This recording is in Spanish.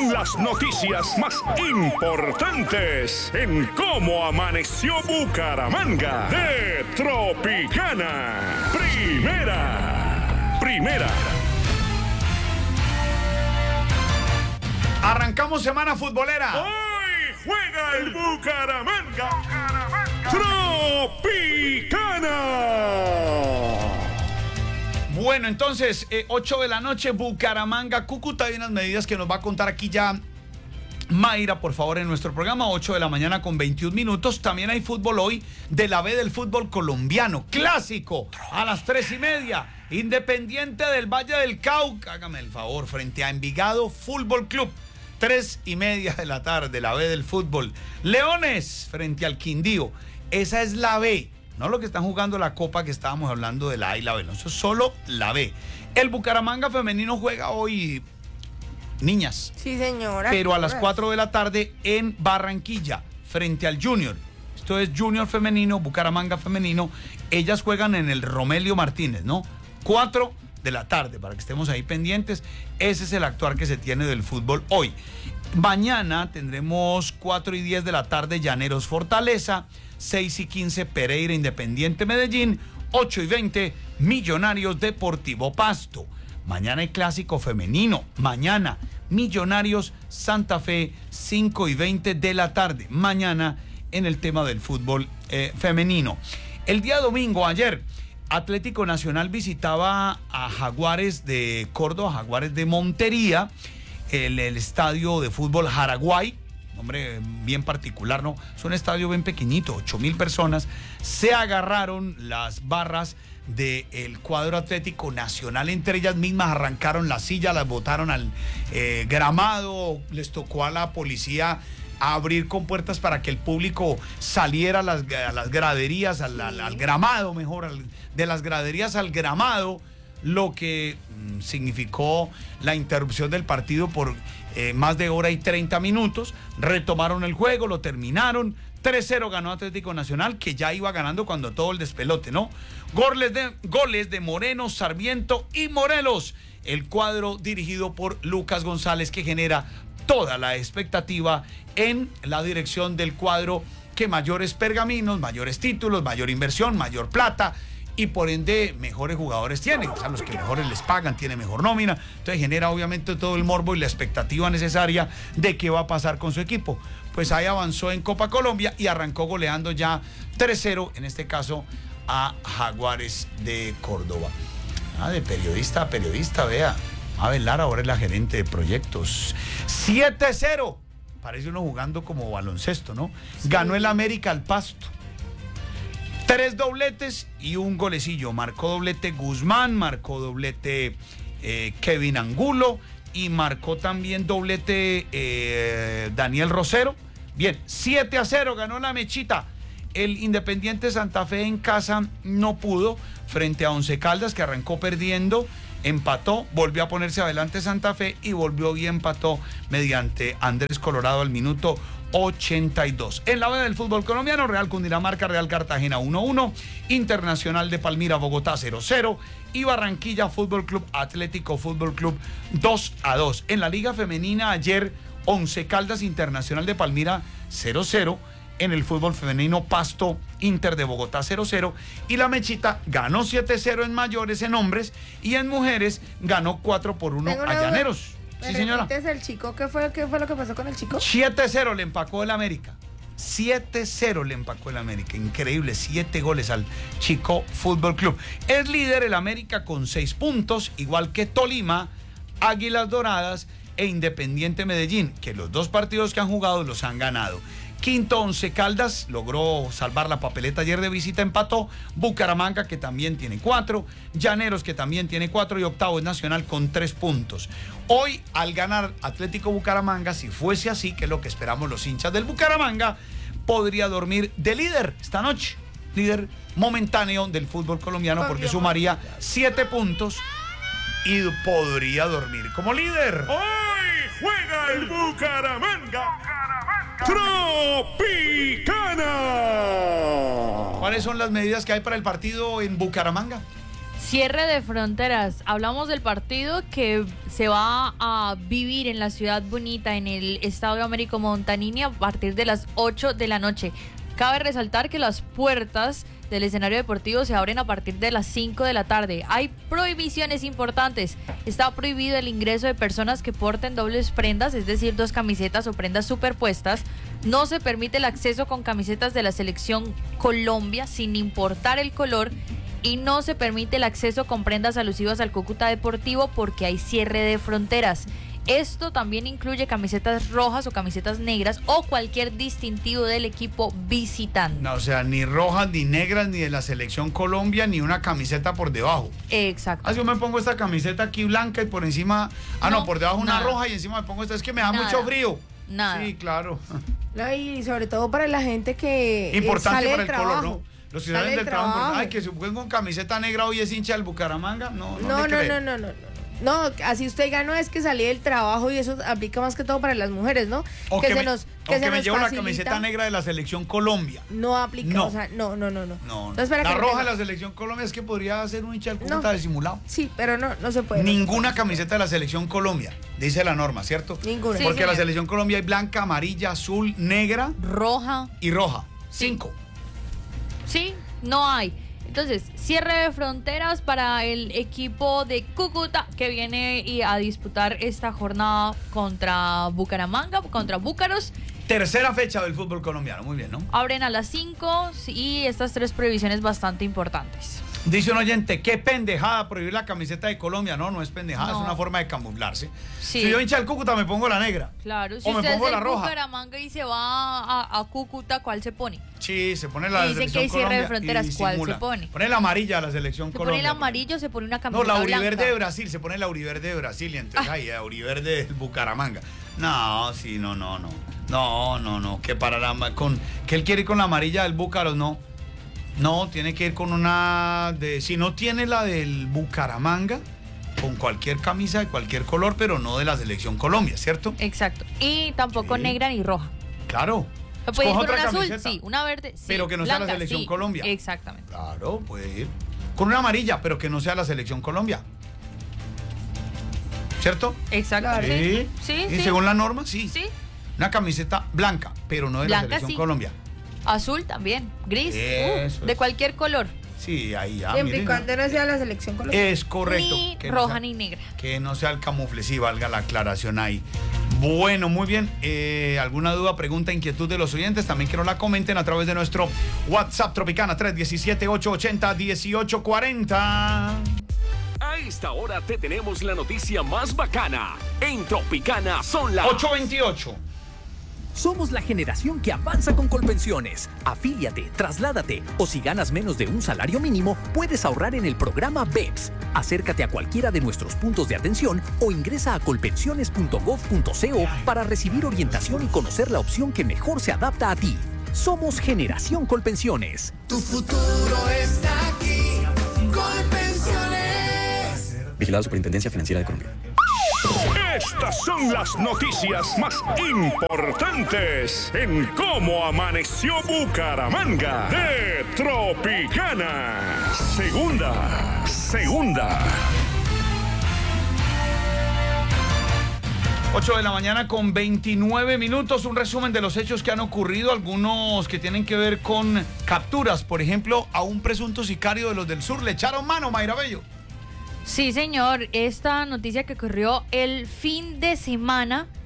con las noticias más importantes en cómo amaneció Bucaramanga de Tropicana. Primera. Arrancamos semana futbolera. Hoy juega el Bucaramanga. Tropicana. Bueno, entonces, 8 de la noche, Bucaramanga, Cúcuta. Hay unas medidas que nos va a contar aquí ya Mayra, por favor, en nuestro programa. 8 de la mañana con 21 minutos. También hay fútbol hoy de la B del fútbol colombiano. Clásico, a las 3:30. Independiente del Valle del Cauca, hágame el favor, frente a Envigado Fútbol Club. 3:30 de la tarde, la B del fútbol. Leones frente al Quindío. Esa es la B. No lo que están jugando la Copa que estábamos hablando de la A y la B. No, eso es solo la B. El Bucaramanga femenino juega hoy, niñas. Sí, señora. Pero a las 4 de la tarde en Barranquilla, frente al Junior. Esto es Junior femenino, Bucaramanga femenino. Ellas juegan en el Romelio Martínez, ¿no? 4 de la tarde, para que estemos ahí pendientes. Ese es el actuar que se tiene del fútbol hoy. Mañana tendremos 4:10 de la tarde Llaneros Fortaleza, 6:15 Pereira Independiente Medellín, 8:20 Millonarios Deportivo Pasto. Mañana hay clásico femenino. Mañana Millonarios Santa Fe, 5:20 de la tarde. Mañana en el tema del fútbol femenino. El día domingo, ayer, Atlético Nacional visitaba a Jaguares de Córdoba, Jaguares de Montería, el estadio de fútbol Jaraguay. Hombre, bien particular, ¿no? Es un estadio bien pequeñito, 8,000 personas. Se agarraron las barras del cuadro Atlético Nacional, entre ellas mismas arrancaron la silla, las botaron al gramado, les tocó a la policía abrir con puertas para que el público saliera a las graderías, al gramado, mejor, de las graderías al gramado, lo que significó la interrupción del partido por más de hora y 30 minutos. Retomaron el juego, lo terminaron. 3-0 ganó Atlético Nacional, que ya iba ganando cuando todo el despelote, ¿no? Goles de Moreno, Sarmiento y Morelos. El cuadro dirigido por Lucas González, que genera toda la expectativa en la dirección del cuadro que mayores pergaminos, mayores títulos, mayor inversión, mayor plata y por ende mejores jugadores tienen, o sea, los que mejores les pagan, tiene mejor nómina, entonces genera obviamente todo el morbo y la expectativa necesaria de qué va a pasar con su equipo. Pues ahí avanzó en Copa Colombia y arrancó goleando ya 3-0, en este caso a Jaguares de Córdoba. De periodista a periodista, vea. Mabel Lara ahora es la gerente de proyectos. 7-0. Parece uno jugando como baloncesto, ¿no? Sí. Ganó el América al Pasto. 3 dobletes y un golecillo. Marcó doblete Guzmán, marcó doblete Kevin Angulo y marcó también doblete Daniel Rosero. Bien, 7-0 ganó la Mechita. El Independiente Santa Fe en casa no pudo frente a Once Caldas, que arrancó perdiendo. Empató, volvió a ponerse adelante Santa Fe y volvió y empató mediante Andrés Colorado al minuto 82. En la B del fútbol colombiano, Real Cundinamarca, Real Cartagena 1-1, Internacional de Palmira, Bogotá 0-0 y Barranquilla Fútbol Club Atlético Fútbol Club 2-2. En la Liga Femenina ayer, Once Caldas, Internacional de Palmira 0-0. En el fútbol femenino, Pasto, Inter de Bogotá 0-0 y la Mechita ganó 7-0 en mayores en hombres y en mujeres ganó 4-1 a Llaneros. Sí, señora. El chico, ¿qué fue lo que pasó con el chico? 7-0 le empacó el América. 7-0 le empacó el América. Increíble, 7 goles al Chico Fútbol Club. Es líder el América con 6 puntos, igual que Tolima, Águilas Doradas e Independiente Medellín, que los 2 partidos que han jugado los han ganado. Quinto, Once Caldas, logró salvar la papeleta ayer de visita, empató. Bucaramanga, que también tiene 4. Llaneros, que también tiene 4. Y octavo es Nacional con 3 puntos. Hoy, al ganar Atlético Bucaramanga, si fuese así, que es lo que esperamos los hinchas del Bucaramanga, podría dormir de líder esta noche. Líder momentáneo del fútbol colombiano, porque sumaría 7 puntos y podría dormir como líder. Hoy juega el Bucaramanga. Tropicana. ¿Cuáles son las medidas que hay para el partido en Bucaramanga? Cierre de fronteras. Hablamos del partido que se va a vivir en la Ciudad Bonita, en el Estadio Américo Montanini, a partir de las 8 de la noche. Cabe resaltar que las puertas del escenario deportivo se abren a partir de las 5 de la tarde. Hay prohibiciones importantes. Está prohibido el ingreso de personas que porten dobles prendas, es decir, 2 camisetas o prendas superpuestas. No se permite el acceso con camisetas de la selección Colombia, sin importar el color. Y no se permite el acceso con prendas alusivas al Cúcuta Deportivo porque hay cierre de fronteras. Esto también incluye camisetas rojas o camisetas negras o cualquier distintivo del equipo visitante. No, o sea, ni rojas, ni negras, ni de la selección Colombia, ni una camiseta por debajo. Exacto. Así yo me pongo esta camiseta aquí blanca y por encima... no, por debajo una nada. roja y encima me pongo esta. Es que me da Nada. mucho frío. Nada. Sí, claro. No, y sobre todo para la gente que Importante sale para del el trabajo. color, ¿no? Los Sale ciudadanos del trabajo. trabajo. Ay, que se pongan con camiseta negra hoy es hincha del Bucaramanga. No, No, le creo. no, así usted ganó es que salí del trabajo y eso aplica más que todo para las mujeres, ¿no? O que me nos llevo la facilita. camiseta negra de la selección Colombia. No aplica, No. o sea, no. No, Entonces, para la que roja de no- la selección Colombia es que podría ser un hincha del Cúcuta No. disimulado. Sí, pero no se puede. Ninguna camiseta de la selección Colombia, dice la norma, ¿cierto? Ninguna. Sí, Porque la señor. selección Colombia hay blanca, amarilla, azul, negra Roja. y roja. Sí. 5. Sí, no hay. Entonces, cierre de fronteras para el equipo de Cúcuta que viene a disputar esta jornada contra Bucaramanga, contra Búcaros. Tercera fecha del fútbol colombiano, muy bien, ¿no? Abren a las 5 y estas 3 previsiones bastante importantes. Dice un oyente, qué pendejada prohibir la camiseta de Colombia. No, no es pendejada, No. es una forma de camuflarse. Sí. Si yo hincha del Cúcuta me pongo la negra. Claro, si O me usted es pongo del la roja. Bucaramanga y se va a Cúcuta, ¿cuál se pone? Sí, se pone la Y dicen que hay selección cierre de Colombia fronteras, y ¿cuál disimula. se pone? Pone la amarilla a la selección Se Colombia. pone el amarillo, se pone una No, camiseta la Uriverde blanca. de Brasil, se pone la Uriverde de Brasil y entonces ahí, la Uriverde del Bucaramanga. No, sí, no. Que para que él quiere ir con la amarilla del Búcaros, no. No, tiene que ir con una si no tiene la del Bucaramanga, con cualquier camisa de cualquier color, pero no de la selección Colombia, ¿cierto? Exacto. Y tampoco Sí. negra ni roja. Claro. ¿Se puede ir Escoja con otra una azul? camiseta. Sí. Una verde, sí. Pero que no sea la Blanca, selección sí. Colombia. Exactamente. Claro, puede ir. Con una amarilla, pero que no sea la selección Colombia. ¿Cierto? Exacto. Claro. Sí. Y según la norma, sí. Sí. Una camiseta blanca, pero no de la Blanca, selección sí. Colombia. Azul también. Gris. Eso de es. cualquier color. Sí, ahí ya. Siempre y miren, cuando no sea la selección colombiana. es correcto. Ni que no roja sea- ni negra. Que no sea el camufle, sí, valga la aclaración ahí. Bueno, muy bien. ¿Alguna duda, pregunta, inquietud de los oyentes? También que nos la comenten a través de nuestro WhatsApp Tropicana 317-880-1840. A esta hora te tenemos la noticia más bacana. En Tropicana son las 828. Somos la generación que avanza con Colpensiones. Afíliate, trasládate o si ganas menos de un salario mínimo, puedes ahorrar en el programa BEPS. Acércate a cualquiera de nuestros puntos de atención o ingresa a colpensiones.gov.co para recibir orientación y conocer la opción que mejor se adapta a ti. Somos Generación Colpensiones. Tu futuro está aquí. Colpensiones. Vigilado Superintendencia Financiera de Colombia. Estas son las noticias más importantes en cómo amaneció Bucaramanga de Tropicana. Segunda. 8 de la mañana con 29 minutos, un resumen de los hechos que han ocurrido, algunos que tienen que ver con capturas, por ejemplo, a un presunto sicario de los del sur, le echaron mano, Mayra Bello. Sí, señor. Esta noticia que ocurrió el fin de semana